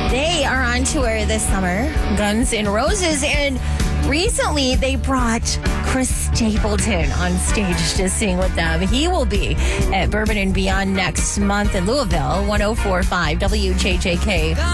They are on tour this summer, Guns N' Roses, and recently they brought Chris Stapleton on stage to sing with them. He will be at Bourbon and Beyond next month in Louisville, 104.5 WJJK.